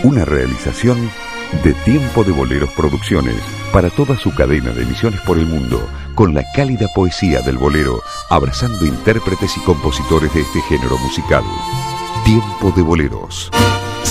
Una realización de Tiempo de Boleros Producciones para toda su cadena de emisiones por el mundo, con la cálida poesía del bolero, abrazando intérpretes y compositores de este género musical. Tiempo de Boleros.